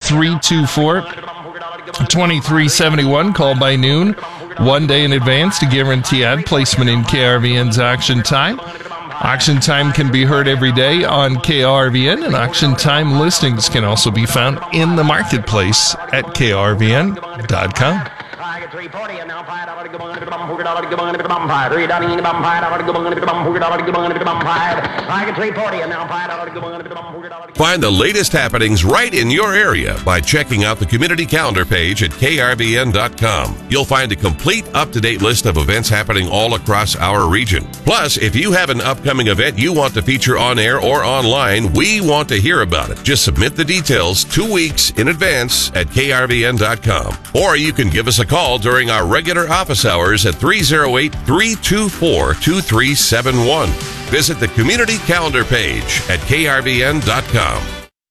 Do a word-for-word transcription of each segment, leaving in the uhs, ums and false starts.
three two four, two three seven one. Call by noon, one day in advance to guarantee ad placement in K R V N's Auction Time. Auction Time can be heard every day on K R V N, and Auction Time listings can also be found in the marketplace at K R V N dot com. Find the latest happenings right in your area by checking out the community calendar page at K R V N dot com. You'll find a complete up-to-date list of events happening all across our region. Plus, if you have an upcoming event you want to feature on air or online, we want to hear about it. Just submit the details two weeks in advance at K R V N dot com. Or you can give us a call during our regular office hours at three oh eight, three two four, two three seven one. Visit the community calendar page at K R V N dot com.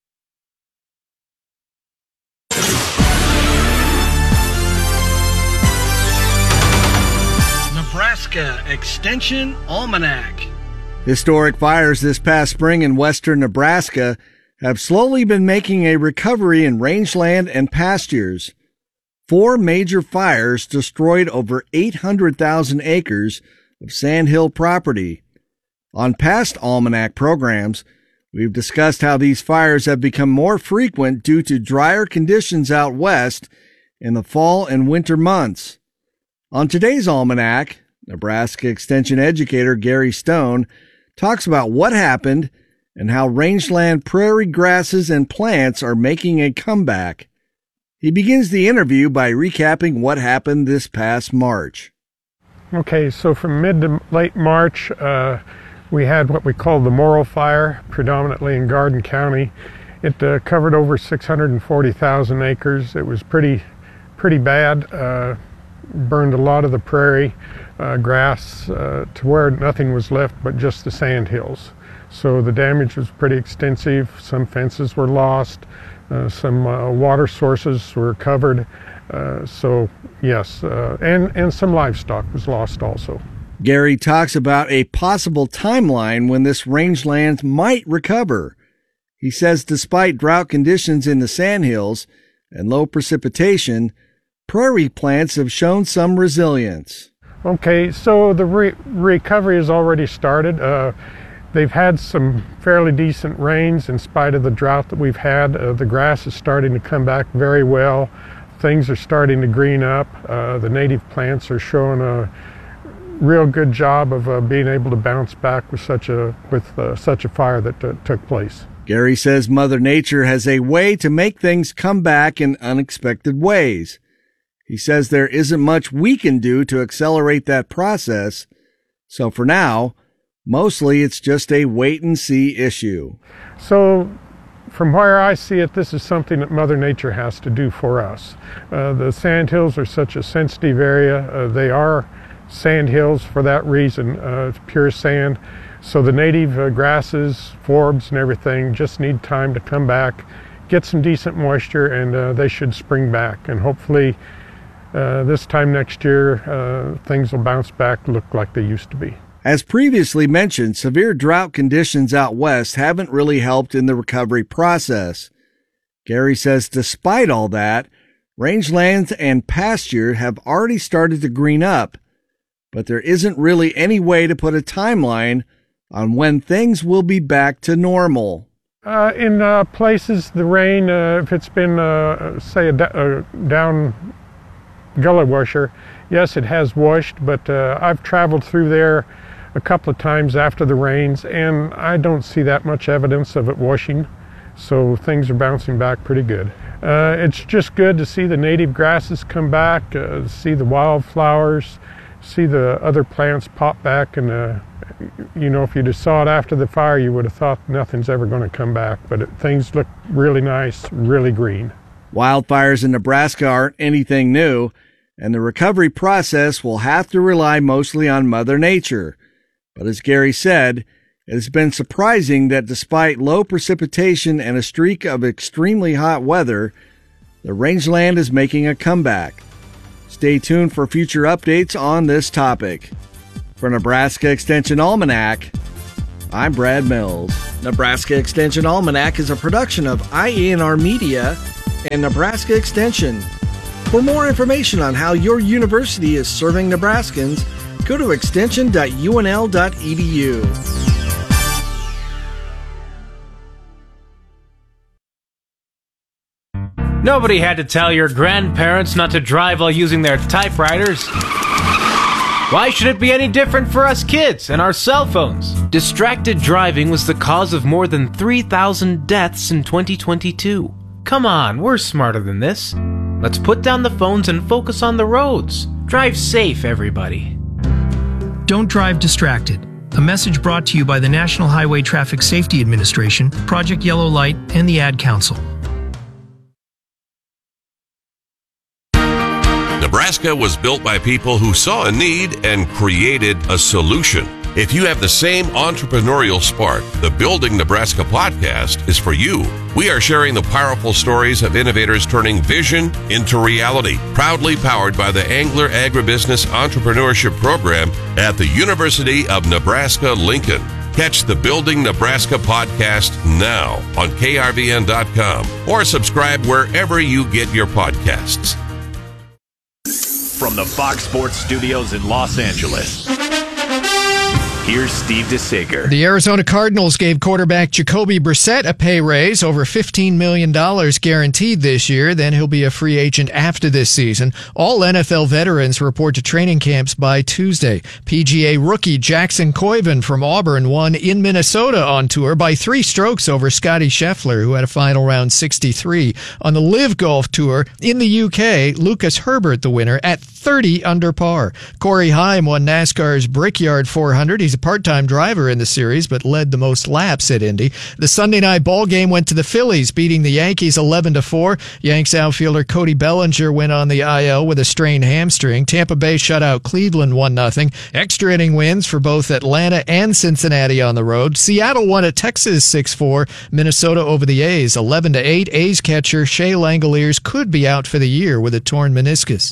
Nebraska Extension Almanac. Historic fires this past spring in western Nebraska have slowly been making a recovery in rangeland and pastures. Four major fires destroyed over eight hundred thousand acres of sandhill property. On past Almanac programs, we've discussed how these fires have become more frequent due to drier conditions out west in the fall and winter months. On today's Almanac, Nebraska Extension educator Gary Stone talks about what happened and how rangeland prairie grasses and plants are making a comeback. He begins the interview by recapping what happened this past March. Okay, so from mid to late March, uh, we had what we call the Morrill Fire, predominantly in Garden County. It uh, covered over six hundred forty thousand acres. It was pretty, pretty bad. Uh, burned a lot of the prairie uh, grass uh, to where nothing was left but just the sand hills. So the damage was pretty extensive. Some fences were lost. Uh, some uh, water sources were covered. Uh, so yes, uh, and, and some livestock was lost also. Gary talks about a possible timeline when this rangeland might recover. He says despite drought conditions in the sandhills and low precipitation, prairie plants have shown some resilience. Okay, so the re- recovery has already started. Uh, they've had some fairly decent rains in spite of the drought that we've had. Uh, the grass is starting to come back very well. Things are starting to green up. Uh, the native plants are showing a real good job of uh, being able to bounce back with such a with uh, such a fire that uh, took place. Gary says Mother Nature has a way to make things come back in unexpected ways. He says there isn't much we can do to accelerate that process, so for now, mostly it's just a wait-and-see issue. So, from where I see it, this is something that Mother Nature has to do for us. Uh, the sandhills are such a sensitive area. Uh, they are sandhills for that reason. Uh, it's pure sand. So the native uh, grasses, forbs, and everything just need time to come back, get some decent moisture, and uh, they should spring back. And hopefully, Uh, this time next year, uh, things will bounce back, look like they used to be. As previously mentioned, severe drought conditions out west haven't really helped in the recovery process. Gary says despite all that, rangelands and pasture have already started to green up, but there isn't really any way to put a timeline on when things will be back to normal. Uh, in uh, places, the rain, uh, if it's been, uh, say, a, d- a down gully washer, yes, it has washed, but uh, I've traveled through there a couple of times after the rains, and I don't see that much evidence of it washing, so things are bouncing back pretty good. Uh, it's just good to see the native grasses come back, uh, see the wildflowers, see the other plants pop back, and uh, you know, if you just saw it after the fire, you would have thought nothing's ever going to come back, but it, things look really nice, really green. Wildfires in Nebraska aren't anything new, and the recovery process will have to rely mostly on Mother Nature. But as Gary said, it has been surprising that despite low precipitation and a streak of extremely hot weather, the rangeland is making a comeback. Stay tuned for future updates on this topic. For Nebraska Extension Almanac, I'm Brad Mills. Nebraska Extension Almanac is a production of I E N R Media and Nebraska Extension. For more information on how your university is serving Nebraskans, go to extension dot u n l dot e d u. Nobody had to tell your grandparents not to drive while using their typewriters. Why should it be any different for us kids and our cell phones? Distracted driving was the cause of more than three thousand deaths in twenty twenty-two. Come on, we're smarter than this. Let's put down the phones and focus on the roads. Drive safe, everybody. Don't drive distracted. A message brought to you by the National Highway Traffic Safety Administration, Project Yellow Light, and the Ad Council. Nebraska was built by people who saw a need and created a solution. If you have the same entrepreneurial spark, the Building Nebraska podcast is for you. We are sharing the powerful stories of innovators turning vision into reality. Proudly powered by the Angler Agribusiness Entrepreneurship Program at the University of Nebraska-Lincoln. Catch the Building Nebraska podcast now on K R V N dot com or subscribe wherever you get your podcasts. From the Fox Sports Studios in Los Angeles, here's Steve DeSager. The Arizona Cardinals gave quarterback Jacoby Brissett a pay raise, over fifteen million dollars guaranteed this year. Then he'll be a free agent after this season. All N F L veterans report to training camps by Tuesday. P G A rookie Jackson Coyven from Auburn won in Minnesota on tour by three strokes over Scotty Scheffler, who had a final round sixty-three. On the Live Golf Tour in the U K, Lucas Herbert the winner at thirty under par. Corey Heim won NASCAR's Brickyard four hundred. He's a part-time driver in the series, but led the most laps at Indy. The Sunday night ball game went to the Phillies, beating the Yankees eleven to four. Yanks outfielder Cody Bellinger went on the I L with a strained hamstring. Tampa Bay shut out Cleveland one nothing. Extra inning wins for both Atlanta and Cincinnati on the road. Seattle won at Texas six four. Minnesota over the A's eleven to eight. A's catcher Shea Langoliers could be out for the year with a torn meniscus.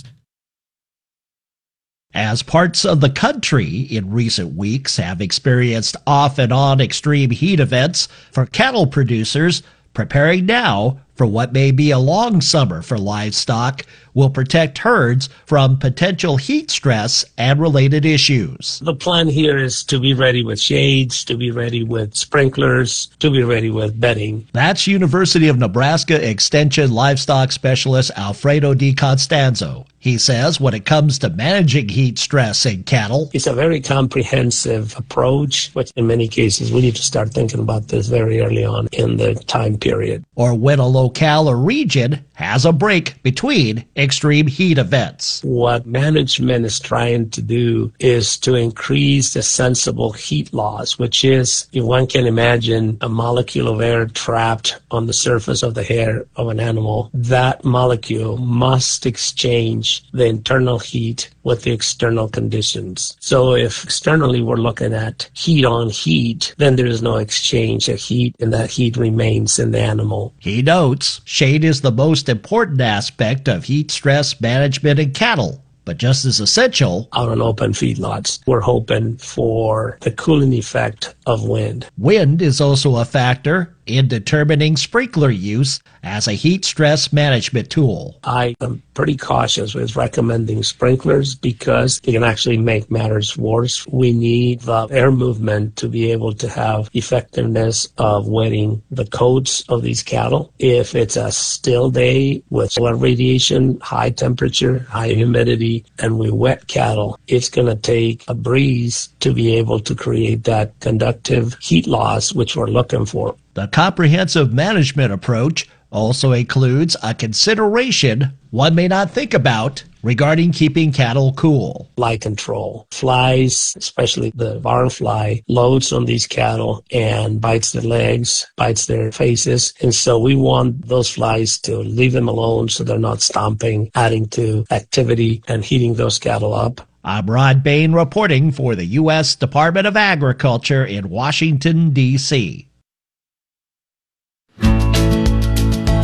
As parts of the country in recent weeks have experienced off and on extreme heat events, for cattle producers, preparing now for what may be a long summer for livestock will protect herds from potential heat stress and related issues. The plan here is to be ready with shades, to be ready with sprinklers, to be ready with bedding. That's University of Nebraska Extension livestock specialist Alfredo Di Constanzo. He says when it comes to managing heat stress in cattle, it's a very comprehensive approach, but in many cases we need to start thinking about this very early on in the time period. Or when a locale or region has a break between extreme heat events. What management is trying to do is to increase the sensible heat loss, which is, if one can imagine a molecule of air trapped on the surface of the hair of an animal, that molecule must exchange the internal heat with the external conditions. So if externally we're looking at heat on heat, then there is no exchange of heat, and that heat remains in the animal. He notes shade is the most important aspect of heat stress management in cattle, but just as essential out on open feedlots. We're hoping for the cooling effect of wind. Wind is also a factor in determining sprinkler use as a heat stress management tool. I am pretty cautious with recommending sprinklers because it can actually make matters worse. We need the air movement to be able to have effectiveness of wetting the coats of these cattle. If it's a still day with solar radiation, high temperature, high humidity, and we wet cattle, it's going to take a breeze to be able to create that conductive heat loss, which we're looking for. The comprehensive management approach also includes a consideration one may not think about regarding keeping cattle cool. Fly control. Flies, especially the barn fly, loads on these cattle and bites their legs, bites their faces. And so we want those flies to leave them alone so they're not stomping, adding to activity and heating those cattle up. I'm Rod Bain reporting for the U S Department of Agriculture in Washington, D C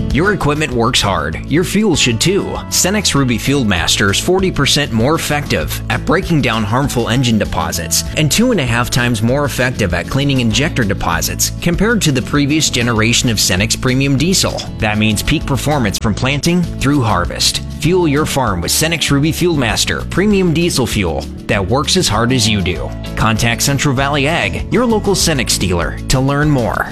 Your equipment works hard. Your fuel should too. Cenex Ruby Fieldmaster is forty percent more effective at breaking down harmful engine deposits and two and a half times more effective at cleaning injector deposits compared to the previous generation of Cenex Premium Diesel. That means peak performance from planting through harvest. Fuel your farm with Cenex Ruby Fieldmaster Premium Diesel Fuel that works as hard as you do. Contact Central Valley Ag, your local Cenex dealer, to learn more.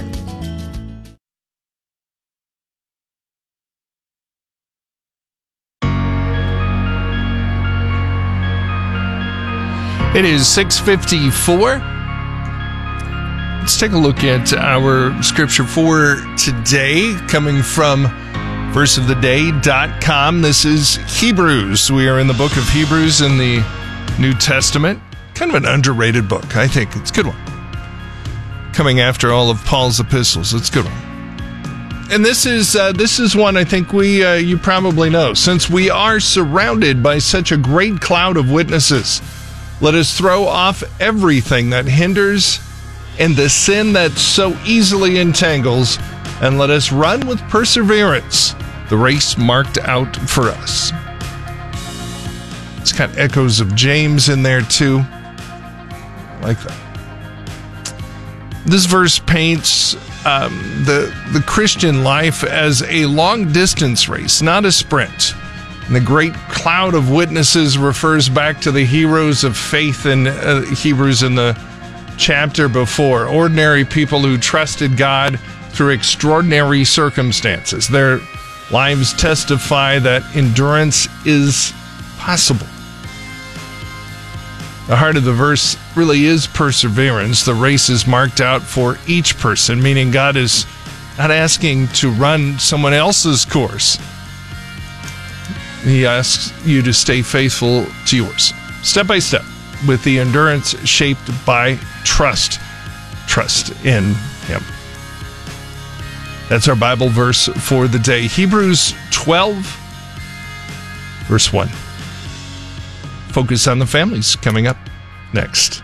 It is six fifty-four. Let's take a look at our scripture for today, coming from verse of the day dot com. This is Hebrews. We are in the book of Hebrews in the New Testament. Kind of an underrated book, I think. It's a good one. Coming after all of Paul's epistles. It's a good one. And this is uh, this is one I think we uh, you probably know. Since we are surrounded by such a great cloud of witnesses, let us throw off everything that hinders and the sin that so easily entangles, and let us run with perseverance the race marked out for us. It's got echoes of James in there too. I like that. This verse paints um, the, the Christian life as a long-distance race, not a sprint. And the great cloud of witnesses refers back to the heroes of faith in uh, Hebrews in the chapter before. Ordinary people who trusted God through extraordinary circumstances. Their lives testify that endurance is possible. The heart of the verse really is perseverance. The race is marked out for each person, meaning God is not asking to run someone else's course. He asks you to stay faithful to yours, step by step, with the endurance shaped by trust. Trust in Him. That's our Bible verse for the day. Hebrews twelve, verse one. Focus on the families coming up next.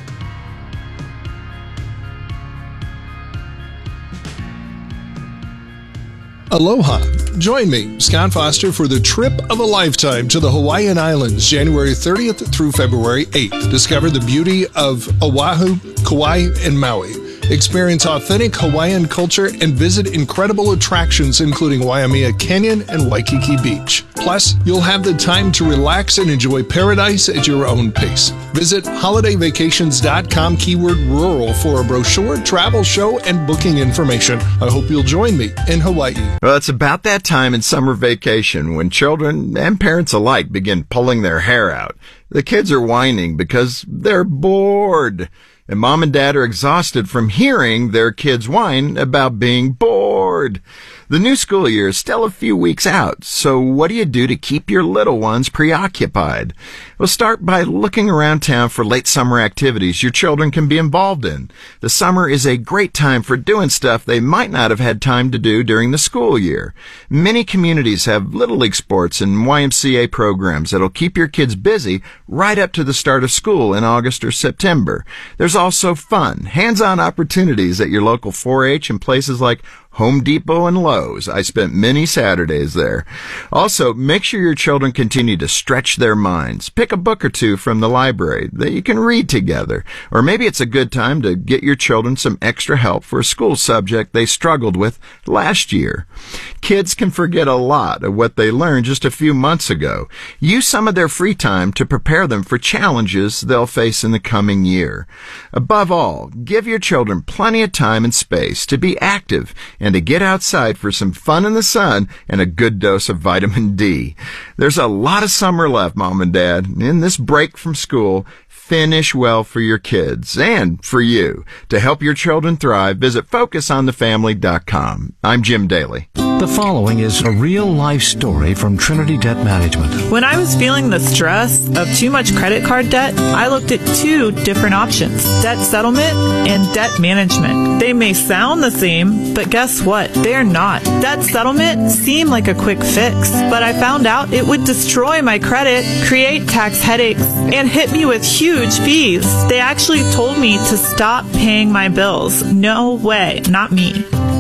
Aloha. Join me, Scott Foster, for the trip of a lifetime to the Hawaiian Islands, January thirtieth through February eighth. Discover the beauty of Oahu, Kauai, and Maui. Experience authentic Hawaiian culture and visit incredible attractions including Waimea Canyon and Waikiki Beach. Plus, you'll have the time to relax and enjoy paradise at your own pace. Visit holiday vacations dot com keyword rural for a brochure, travel show, and booking information. I hope you'll join me in Hawaii. Well, it's about that time in summer vacation when children and parents alike begin pulling their hair out. The kids are whining because they're bored. And mom and dad are exhausted from hearing their kids whine about being bored. The new school year is still a few weeks out, so what do you do to keep your little ones preoccupied? Well, start by looking around town for late summer activities your children can be involved in. The summer is a great time for doing stuff they might not have had time to do during the school year. Many communities have Little League sports and Y M C A programs that'll keep your kids busy right up to the start of school in August or September. There's also fun, hands-on opportunities at your local four H and places like Home Depot and Lowe's. I spent many Saturdays there. Also, make sure your children continue to stretch their minds. Pick a book or two from the library that you can read together. Or maybe it's a good time to get your children some extra help for a school subject they struggled with last year. Kids can forget a lot of what they learned just a few months ago. Use some of their free time to prepare them for challenges they'll face in the coming year. Above all, give your children plenty of time and space to be active and to get outside for some fun in the sun and a good dose of vitamin D. There's a lot of summer left, Mom and Dad. In this break from school, finish well for your kids and for you. To help your children thrive, visit focus on the family dot com. I'm Jim Daly. The following is a real-life story from Trinity Debt Management. When I was feeling the stress of too much credit card debt, I looked at two different options, debt settlement and debt management. They may sound the same, but guess what? They're not. Debt settlement seemed like a quick fix, but I found out it would destroy my credit, create tax headaches, and hit me with huge fees. They actually told me to stop paying my bills. No way, not me.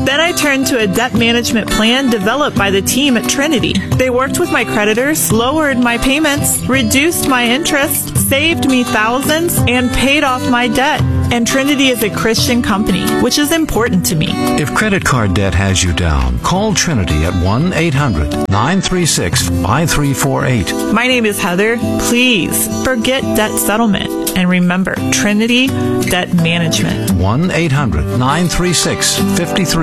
Then I turned to a debt management plan developed by the team at Trinity. They worked with my creditors, lowered my payments, reduced my interest, saved me thousands, and paid off my debt. And Trinity is a Christian company, which is important to me. If credit card debt has you down, call Trinity at one eight hundred nine three six five three four eight. My name is Heather. Please forget debt settlement. And remember, Trinity Debt Management. one eight hundred nine three six five three.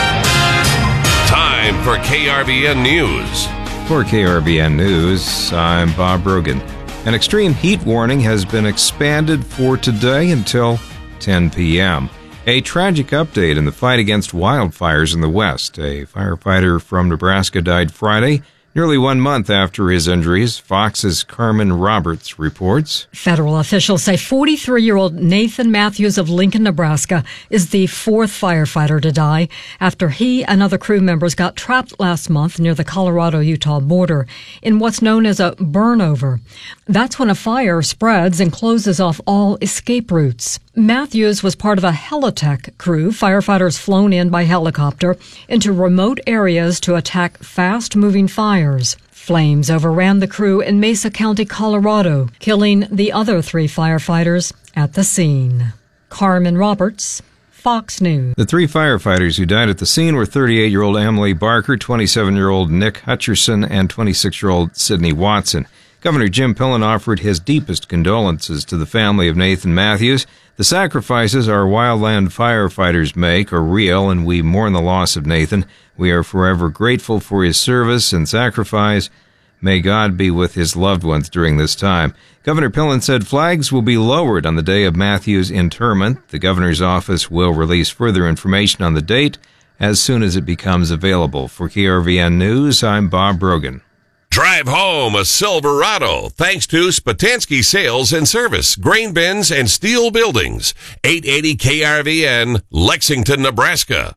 Time for K R V N News. For K R V N News, I'm Bob Brogan. An extreme heat warning has been expanded for today until ten p.m. A tragic update in the fight against wildfires in the West. A firefighter from Nebraska died Friday, nearly one month after his injuries. Fox's Carmen Roberts reports. Federal officials say forty-three-year-old Nathan Matthews of Lincoln, Nebraska, is the fourth firefighter to die after he and other crew members got trapped last month near the Colorado-Utah border in what's known as a burnover. That's when a fire spreads and closes off all escape routes. Matthews was part of a Helitech crew, firefighters flown in by helicopter into remote areas to attack fast-moving fires. Flames overran the crew in Mesa County, Colorado, killing the other three firefighters at the scene. Carmen Roberts, Fox News. The three firefighters who died at the scene were thirty-eight-year-old Emily Barker, twenty-seven-year-old Nick Hutcherson, and twenty-six-year-old Sydney Watson. Governor Jim Pillen offered his deepest condolences to the family of Nathan Matthews. The sacrifices our wildland firefighters make are real, and we mourn the loss of Nathan. We are forever grateful for his service and sacrifice. May God be with his loved ones during this time. Governor Pillen said flags will be lowered on the day of Matthews' interment. The governor's office will release further information on the date as soon as it becomes available. For K R V N News, I'm Bob Brogan. Drive home a Silverado thanks to Spatansky Sales and Service, grain bins and steel buildings. eight eighty K R V N, Lexington, Nebraska.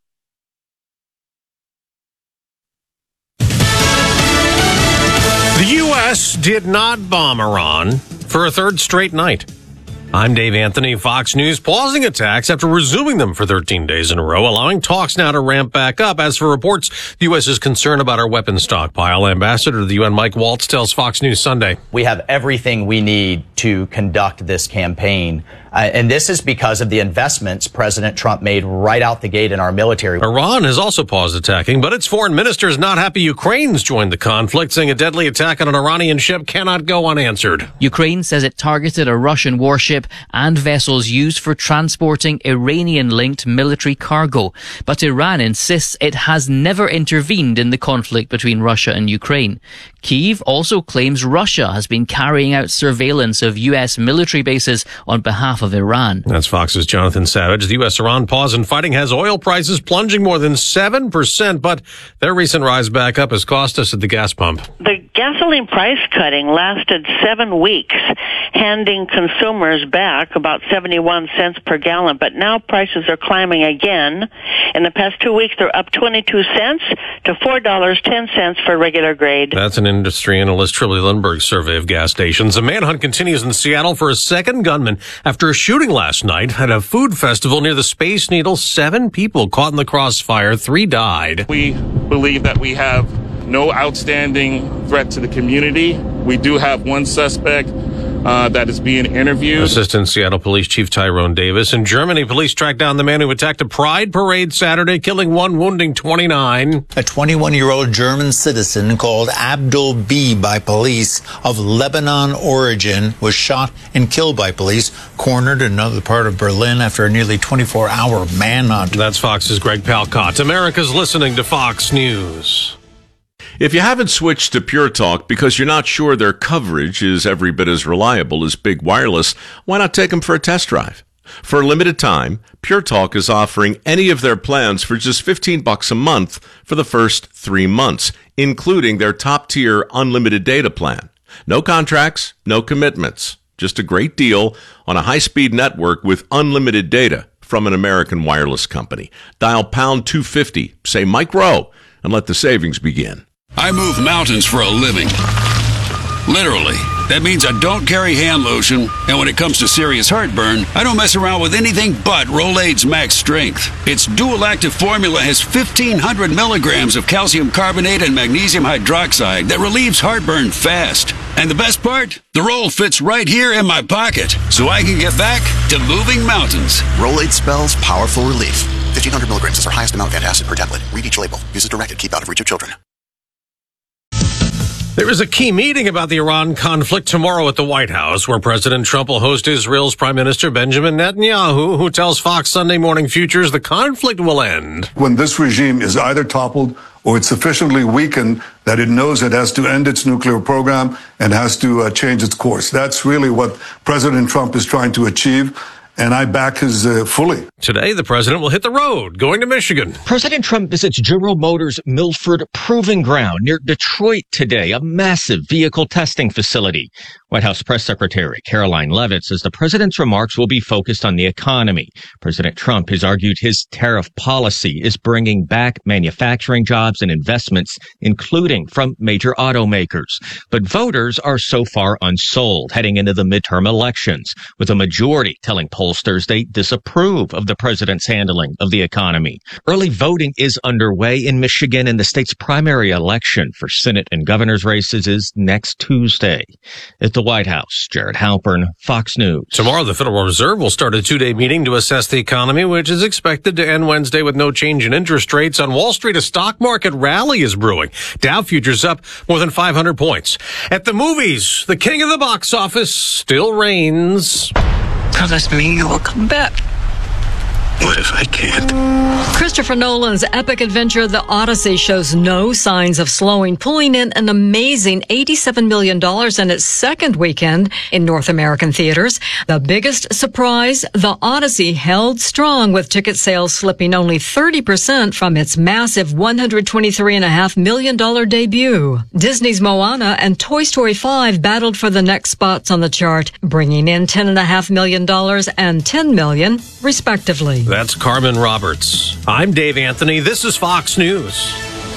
The U S did not bomb Iran for a third straight night. I'm Dave Anthony, Fox News, pausing attacks after resuming them for thirteen days in a row, allowing talks now to ramp back up. As for reports, the U S is concerned about our weapons stockpile. Ambassador to the U N Mike Waltz tells Fox News Sunday. We have everything we need to conduct this campaign. Uh, and this is because of the investments President Trump made right out the gate in our military. Iran has also paused attacking, but its foreign minister is not happy Ukraine's joined the conflict, saying a deadly attack on an Iranian ship cannot go unanswered. Ukraine says it targeted a Russian warship and vessels used for transporting Iranian-linked military cargo. But Iran insists it has never intervened in the conflict between Russia and Ukraine. Kyiv also claims Russia has been carrying out surveillance of U S military bases on behalf of Iran. That's Fox's Jonathan Savage. The U S-Iran pause in fighting has oil prices plunging more than seven percent, but their recent rise back up has cost us at the gas pump. The gasoline price cutting lasted seven weeks, handing consumers back about seventy-one cents per gallon, but now prices are climbing again. In the past two weeks, they're up twenty-two cents to four dollars and ten cents for regular grade. That's an industry analyst Trilly Lindbergh's survey of gas stations. A manhunt continues in Seattle for a second gunman after a shooting last night at a food festival near the Space Needle. Seven people caught in the crossfire. Three died. We believe that we have no outstanding threat to the community. We do have one suspect Uh, that is being interviewed. Assistant Seattle Police Chief Tyrone Davis. In Germany, police tracked down the man who attacked a pride parade Saturday, killing one, wounding twenty-nine. A twenty-one-year-old German citizen called Abdul B by police of Lebanon origin was shot and killed by police, cornered in another part of Berlin after a nearly twenty-four hour manhunt. That's Fox's Greg Palcott. America's listening to Fox News. If you haven't switched to Pure Talk because you're not sure their coverage is every bit as reliable as Big Wireless, why not take them for a test drive? For a limited time, Pure Talk is offering any of their plans for just fifteen bucks a month for the first three months, including their top-tier unlimited data plan. No contracts, no commitments. Just a great deal on a high-speed network with unlimited data from an American wireless company. Dial pound two fifty, say Mike Rowe, and let the savings begin. I move mountains for a living. Literally. That means I don't carry hand lotion, and when it comes to serious heartburn, I don't mess around with anything but Rolaids Max Strength. Its dual-active formula has fifteen hundred milligrams of calcium carbonate and magnesium hydroxide that relieves heartburn fast. And the best part? The roll fits right here in my pocket, so I can get back to moving mountains. Rolaids spells powerful relief. fifteen hundred milligrams is our highest amount of antacid per tablet. Read each label. Use as directed. Keep out of reach of children. There is a key meeting about the Iran conflict tomorrow at the White House, where President Trump will host Israel's Prime Minister Benjamin Netanyahu, who tells Fox Sunday Morning Futures the conflict will end. When this regime is either toppled or it's sufficiently weakened that it knows it has to end its nuclear program and has to uh, change its course. That's really what President Trump is trying to achieve. And I back his uh, fully. Today, the president will hit the road, going to Michigan. President Trump visits General Motors' Milford Proving Ground near Detroit today, a massive vehicle testing facility. White House Press Secretary Caroline Leavitt says the president's remarks will be focused on the economy. President Trump has argued his tariff policy is bringing back manufacturing jobs and investments, including from major automakers. But voters are so far unsold heading into the midterm elections, with a majority telling pollsters they disapprove of the president's handling of the economy. Early voting is underway in Michigan, and the state's primary election for Senate and governor's races is next Tuesday. At the White House, Jared Halpern, Fox News. Tomorrow, the Federal Reserve will start a two-day meeting to assess the economy, which is expected to end Wednesday with no change in interest rates. On Wall Street, a stock market rally is brewing. Dow futures up more than five hundred points. At the movies, the king of the box office still reigns. Promise me you will come back. What if I can't? Christopher Nolan's epic adventure, The Odyssey, shows no signs of slowing, pulling in an amazing eighty-seven million dollars in its second weekend in North American theaters. The biggest surprise, The Odyssey held strong, with ticket sales slipping only thirty percent from its massive one hundred twenty-three point five million dollars debut. Disney's Moana and Toy Story five battled for the next spots on the chart, bringing in ten point five million dollars and ten million dollars, respectively. That's Carmen Roberts. I'm Dave Anthony. This is Fox News.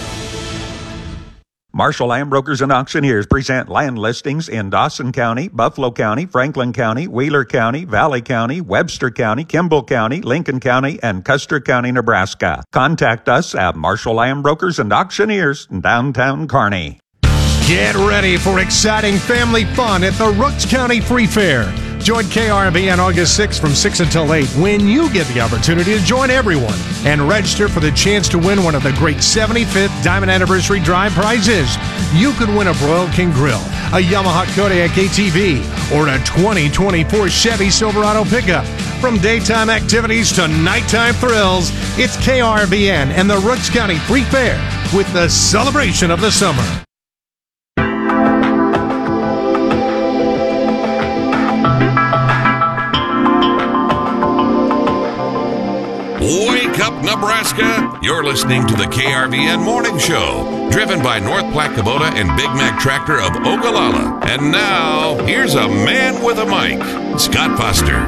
Marshall Land Brokers and Auctioneers present land listings in Dawson County, Buffalo County, Franklin County, Wheeler County, Valley County, Webster County, Kimball County, Lincoln County, and Custer County, Nebraska. Contact us at Marshall Land Brokers and Auctioneers in downtown Kearney. Get ready for exciting family fun at the Rooks County Free Fair. Join K R V on August sixth from six until eight when you get the opportunity to join everyone and register for the chance to win one of the great seventy-fifth Diamond Anniversary Drive prizes. You could win a Broil King Grill, a Yamaha Kodiak A T V, or a twenty twenty-four Chevy Silverado pickup. From daytime activities to nighttime thrills, it's K R V N and the Rooks County Free Fair with the celebration of the summer. Wake up, Nebraska! You're listening to the K R V N Morning Show, driven by North Platte Kubota and Big Mac Tractor of Ogallala. And now, here's a man with a mic, Scott Foster.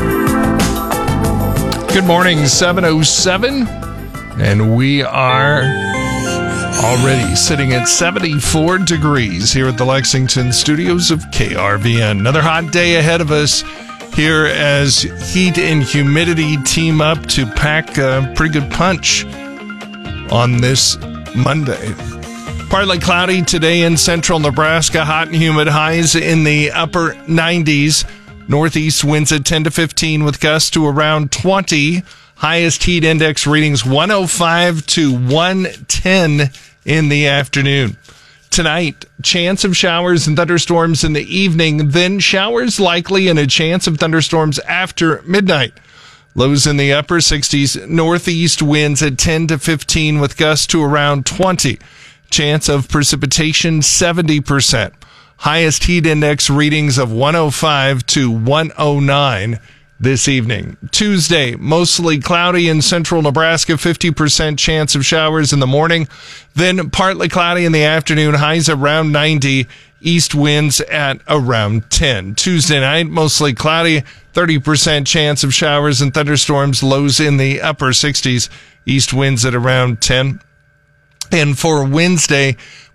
Good morning, seven oh seven, and we are already sitting at seventy-four degrees here at the Lexington studios of K R V N. Another hot day ahead of us here as heat and humidity team up to pack a pretty good punch on this Monday. Partly cloudy today in central Nebraska, hot and humid, highs in the upper nineties. Northeast winds at ten to fifteen with gusts to around twenty. Highest heat index readings one oh five to one ten in the afternoon. Tonight, chance of showers and thunderstorms in the evening, then showers likely and a chance of thunderstorms after midnight. Lows in the upper sixties, northeast winds at ten to fifteen with gusts to around twenty. Chance of precipitation seventy percent. Highest heat index readings of one oh five to one oh nine this evening. Tuesday, mostly cloudy in central Nebraska, fifty percent chance of showers in the morning, then partly cloudy in the afternoon, highs around ninety, east winds at around ten. Tuesday night, mostly cloudy, thirty percent chance of showers and thunderstorms, lows in the upper sixties, east winds at around ten. And for Wednesday,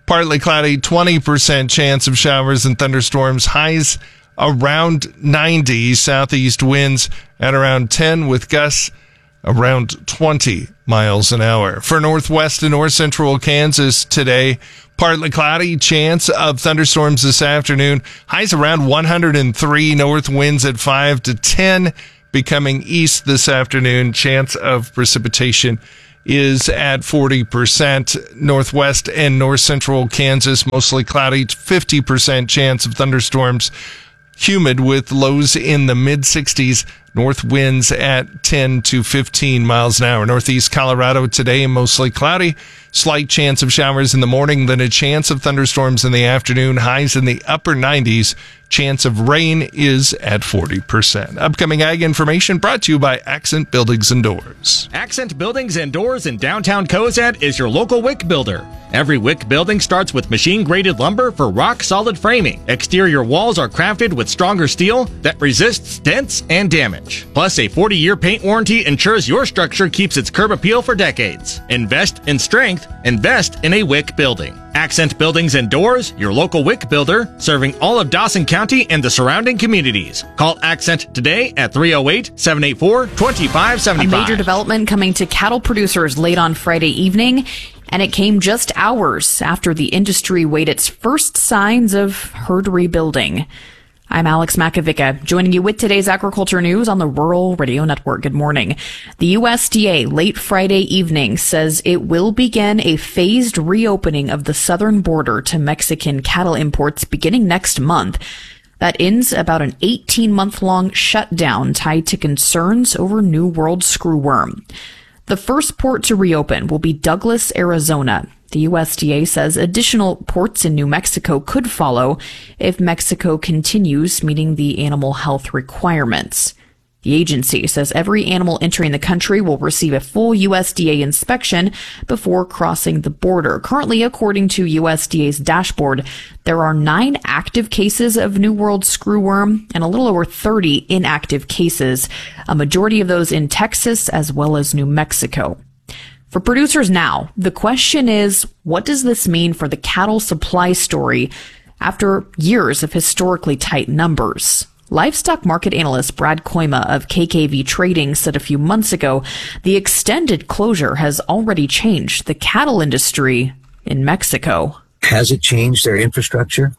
Partly cloudy, twenty percent chance of showers and thunderstorms. Highs around ninety. Southeast winds at around ten with gusts around twenty miles an hour. For northwest and north central Kansas today, partly cloudy, chance of thunderstorms this afternoon. Highs around one hundred three. North winds at five to ten. Becoming east this afternoon. Chance of precipitation is at forty percent. Northwest and north central Kansas, mostly cloudy, fifty percent chance of thunderstorms. Humid with lows in the mid sixties. North winds at ten to fifteen miles an hour. Northeast Colorado today, mostly cloudy. Slight chance of showers in the morning, then a chance of thunderstorms in the afternoon. Highs in the upper nineties. Chance of rain is at forty percent. Upcoming ag information brought to you by Accent Buildings and Doors. Accent Buildings and Doors in downtown Cozad is your local wick builder. Every wick building starts with machine-graded lumber for rock-solid framing. Exterior walls are crafted with stronger steel that resists dents and damage. Plus, a forty-year paint warranty ensures your structure keeps its curb appeal for decades. Invest in strength. Invest in a wick building. Accent Buildings and Doors, your local wick builder, serving all of Dawson County and the surrounding communities. Call Accent today at three oh eight, seven eight four, two five seven five. A major development coming to cattle producers late on Friday evening, and it came just hours after the industry weighed its first signs of herd rebuilding. I'm Alex Makovica, joining you with today's agriculture news on the Rural Radio Network. Good morning. The U S D A late Friday evening says it will begin a phased reopening of the southern border to Mexican cattle imports beginning next month. That ends about an eighteen-month-long shutdown tied to concerns over New World screwworm. The first port to reopen will be Douglas, Arizona. The U S D A says additional ports in New Mexico could follow if Mexico continues meeting the animal health requirements. The agency says every animal entering the country will receive a full U S D A inspection before crossing the border. Currently, according to U S D A's dashboard, there are nine active cases of New World screwworm and a little over thirty inactive cases, a majority of those in Texas as well as New Mexico. For producers now, the question is, what does this mean for the cattle supply story after years of historically tight numbers? Livestock market analyst Brad Koima of K K V Trading said a few months ago, the extended closure has already changed the cattle industry in Mexico. Has it changed their infrastructure?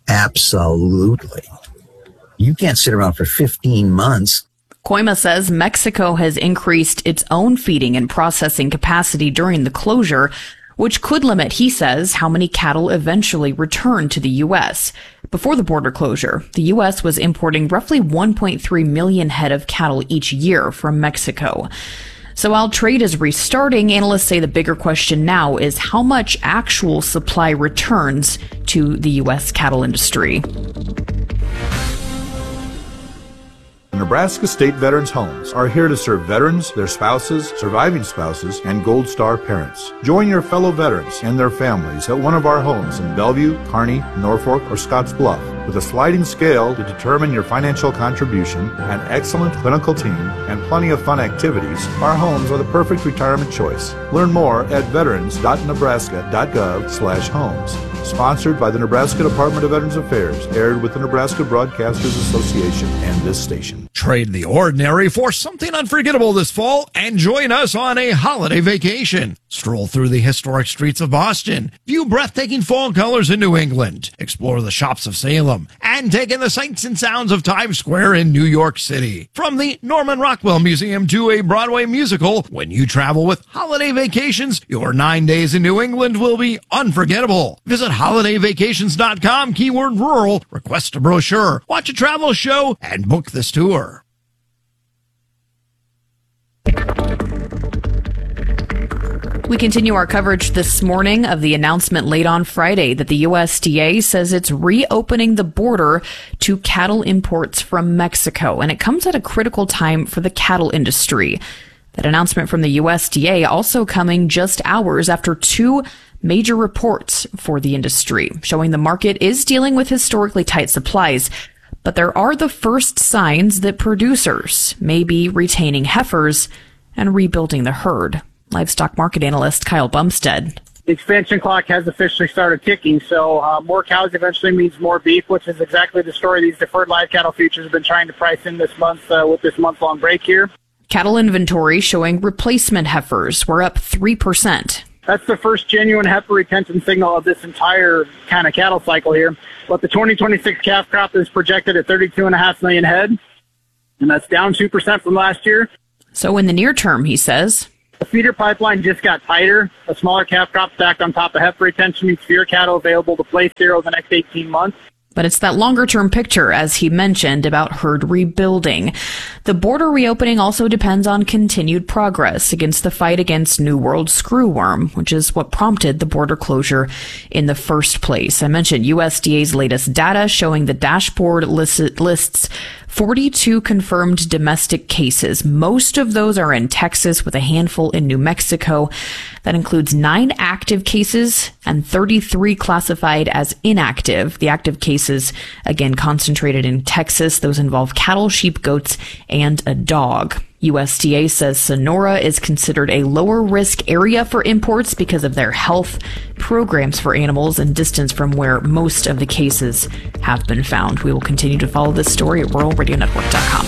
Absolutely. You can't sit around for fifteen months. Koima says Mexico has increased its own feeding and processing capacity during the closure, which could limit, he says, how many cattle eventually return to the U S. Before the border closure, the U S was importing roughly one point three million head of cattle each year from Mexico. So while trade is restarting, analysts say the bigger question now is how much actual supply returns to the U S cattle industry. Nebraska State Veterans Homes are here to serve veterans, their spouses, surviving spouses, and Gold Star parents. Join your fellow veterans and their families at one of our homes in Bellevue, Kearney, Norfolk, or Scotts Bluff. With a sliding scale to determine your financial contribution, an excellent clinical team, and plenty of fun activities, our homes are the perfect retirement choice. Learn more at veterans dot nebraska dot gov slash homes. Sponsored by the Nebraska Department of Veterans Affairs, aired with the Nebraska Broadcasters Association and this station. Trade the ordinary for something unforgettable this fall and join us on a holiday vacation. Stroll through the historic streets of Boston, view breathtaking fall colors in New England, explore the shops of Salem, and take in the sights and sounds of Times Square in New York City. From the Norman Rockwell Museum to a Broadway musical, when you travel with Holiday Vacations, your nine days in New England will be unforgettable. Visit holiday vacations dot com, keyword rural, request a brochure, watch a travel show, and book this tour. We continue our coverage this morning of the announcement late on Friday that the U S D A says it's reopening the border to cattle imports from Mexico, and it comes at a critical time for the cattle industry. That announcement from the U S D A also coming just hours after two major reports for the industry, showing the market is dealing with historically tight supplies. But there are the first signs that producers may be retaining heifers and rebuilding the herd. Livestock market analyst Kyle Bumstead the expansion clock has officially started ticking. So uh, more cows eventually means more beef, which is exactly the story these deferred live cattle futures have been trying to price in this month uh, with this month-long break here. Cattle inventory showing replacement heifers were up three percent. That's the first genuine heifer retention signal of this entire kind of cattle cycle here. But the twenty twenty-six calf crop is projected at thirty-two point five million head, and that's down two percent from last year. So in the near term, he says, the feeder pipeline just got tighter. A smaller calf crop stacked on top of heifer retention means fewer cattle available to place here over the next eighteen months. But it's that longer-term picture, as he mentioned, about herd rebuilding. The border reopening also depends on continued progress against the fight against New World screwworm, which is what prompted the border closure in the first place. I mentioned U S D A's latest data showing the dashboard list- lists forty-two confirmed domestic cases. Most of those are in Texas, with a handful in New Mexico. That includes nine active cases and thirty-three classified as inactive. The active cases, again, concentrated in Texas. Those involve cattle, sheep, goats, and a dog. U S D A says Sonora is considered a lower risk area for imports because of their health programs for animals and distance from where most of the cases have been found. We will continue to follow this story at rural radio network dot com.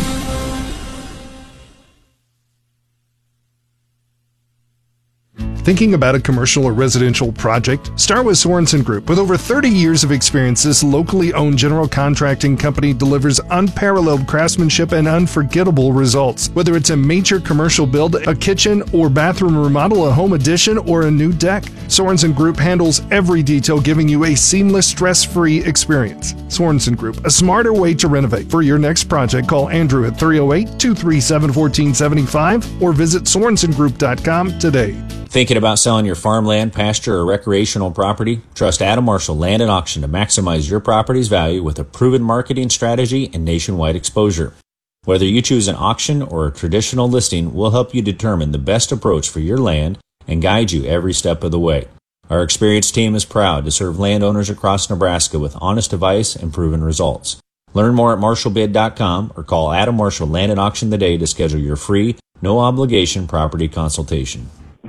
Thinking about a commercial or residential project? Start with Sorensen Group. With over thirty years of experience, this locally owned general contracting company delivers unparalleled craftsmanship and unforgettable results. Whether it's a major commercial build, a kitchen or bathroom remodel, a home addition, or a new deck, Sorensen Group handles every detail, giving you a seamless, stress-free experience. Sorensen Group, a smarter way to renovate. For your next project, call Andrew at three oh eight, two three seven, one four seven five or visit sorensen group dot com today. Thinking about selling your farmland, pasture, or recreational property? Trust Adam Marshall Land and Auction to maximize your property's value with a proven marketing strategy and nationwide exposure. Whether you choose an auction or a traditional listing, we'll help you determine the best approach for your land and guide you every step of the way. Our experienced team is proud to serve landowners across Nebraska with honest advice and proven results. Learn more at marshall bid dot com or call Adam Marshall Land and Auction today to schedule your free, no-obligation property consultation.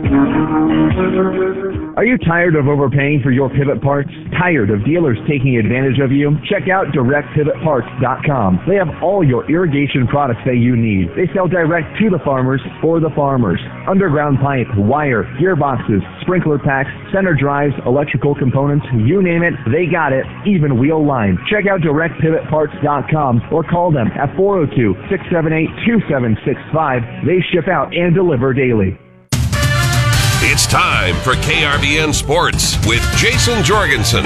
Are you tired of overpaying for your pivot parts? Tired of dealers taking advantage of you? Check out direct pivot parts dot com. They have all your irrigation products that you need. They sell direct to the farmers for the farmers. Underground pipe, wire, gearboxes, sprinkler packs, center drives, electrical components, you name it, they got it, even wheel line. Check out direct pivot parts dot com or call them at four oh two, six seven eight, two seven six five. They ship out and deliver daily. It's time for K R B N Sports with Jason Jorgensen.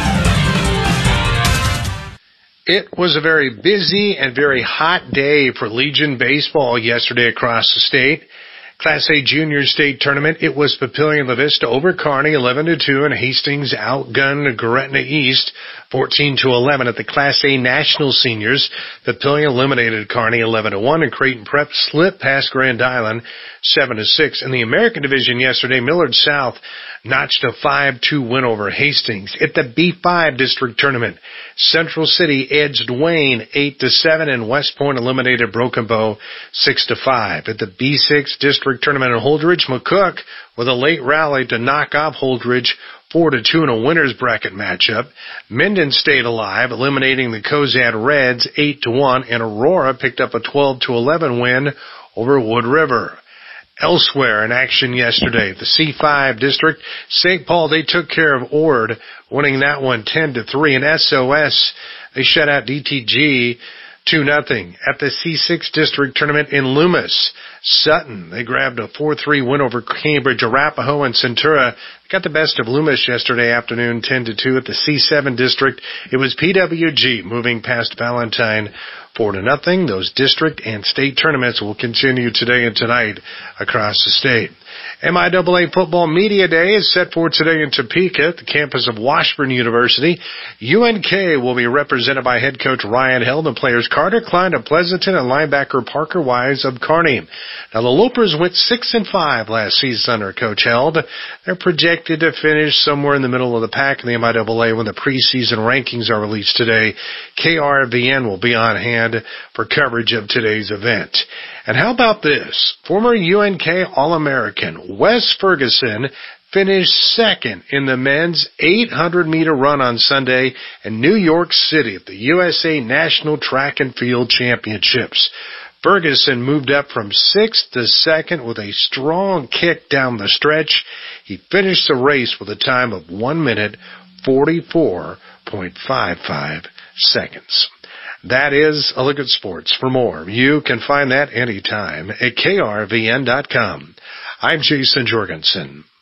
It was a very busy and very hot day for Legion baseball yesterday across the state. Class A Junior State Tournament, it was Papillion La Vista over Kearney eleven to two, and Hastings outgunned Gretna East fourteen to eleven. At the Class A National Seniors, Papillion eliminated Kearney eleven to one, and Creighton Prep slipped past Grand Island seven to six. In the American Division yesterday, Millard South notched a five two win over Hastings. At the B five District Tournament, Central City edged Wayne eight to seven, and West Point eliminated Broken Bow six to five. At the B six District Tournament in Holdridge, McCook with a late rally to knock off Holdridge four to two in a winner's bracket matchup. Minden stayed alive, eliminating the Cozad Reds eight to one, and Aurora picked up a twelve to eleven win over Wood River. Elsewhere in action yesterday, the C five District, Saint Paul, they took care of Ord, winning that one ten to three, and S O S, they shut out D T G two nothing. At the C six District Tournament in Loomis, Sutton, they grabbed a four three win over Cambridge. Arapahoe and Centura got the best of Loomis yesterday afternoon, ten to two. At the C seven District, it was P W G moving past Valentine four to nothing. Those district and state tournaments will continue today and tonight across the state. M I A A Football Media Day is set for today in Topeka at the campus of Washburn University. U N K will be represented by head coach Ryan Held and players Carter Klein of Pleasanton and linebacker Parker Wise of Kearney. Now, the Lopers went six and five last season under Coach Held. They're projected to finish somewhere in the middle of the pack in the M I A A when the preseason rankings are released today. K R V N will be on hand for coverage of today's event. And how about this? Former U N K All-American Wes Ferguson finished second in the men's eight hundred meter run on Sunday in New York City at the U S A National Track and Field Championships. Ferguson moved up from sixth to second with a strong kick down the stretch. He finished the race with a time of one minute, forty-four point five five seconds. That is a look at sports. For more, you can find that anytime at K R V N dot com. I'm Jason Jorgensen.